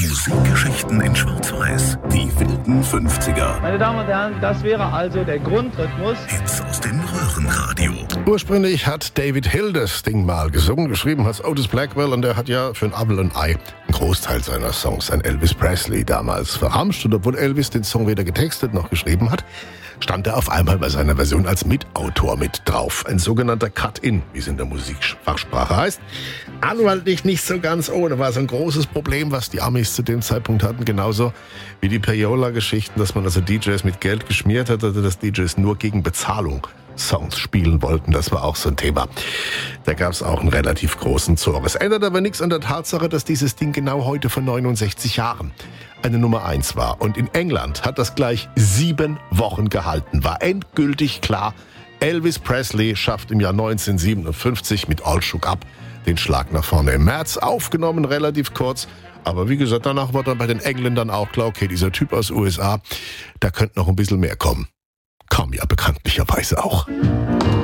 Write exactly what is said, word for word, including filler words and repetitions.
Musikgeschichten in Schwarz-Weiß. Die wilden fünfziger. Meine Damen und Herren, das wäre also der Grundrhythmus. Hits aus dem Röhrenradio. Ursprünglich hat David Hill das Ding mal gesungen. Geschrieben hat Otis Blackwell und der hat ja für ein Apfel und Ei einen Großteil seiner Songs an Elvis Presley damals verramscht. Und obwohl Elvis den Song weder getextet noch geschrieben hat, stand er auf einmal bei seiner Version als Mitautor mit drauf. Ein sogenannter Cut-In, wie es in der Musikfachsprache heißt. Anwaltlich nicht so ganz ohne, war so ein großes Problem, was die Amis zu dem Zeitpunkt hatten. Genauso wie die Payola-Geschichten, dass man also D Js mit Geld geschmiert hat oder dass D Js nur gegen Bezahlung Songs spielen wollten. Das war auch so ein Thema. Da gab es auch einen relativ großen Zorn. Es ändert aber nichts an der Tatsache, dass dieses Ding genau heute vor neunundsechzig Jahren eine Nummer eins war. Und in England hat das gleich sieben Wochen gehalten. War endgültig klar, Elvis Presley schafft im Jahr neunzehnhundertsiebenundfünfzig mit All Shook Up den Schlag nach vorne. Im März aufgenommen, relativ kurz. Aber wie gesagt, danach war dann bei den Engländern auch klar, okay, dieser Typ aus U S A, da könnte noch ein bisschen mehr kommen. Kam ja bekanntlicherweise auch.